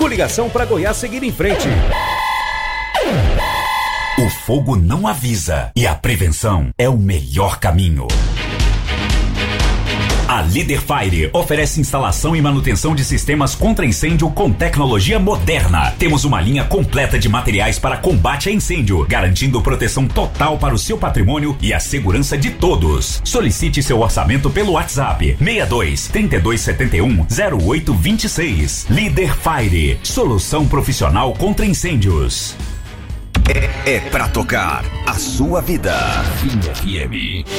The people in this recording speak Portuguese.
Coligação para Goiás seguir em frente. O fogo não avisa e a prevenção é o melhor caminho. A Líder Fire oferece instalação e manutenção de sistemas contra incêndio com tecnologia moderna. Temos uma linha completa de materiais para combate a incêndio, garantindo proteção total para o seu patrimônio e a segurança de todos. Solicite seu orçamento pelo WhatsApp 62 3271 0826. Líder Fire, solução profissional contra incêndios. É pra tocar a sua vida. FM.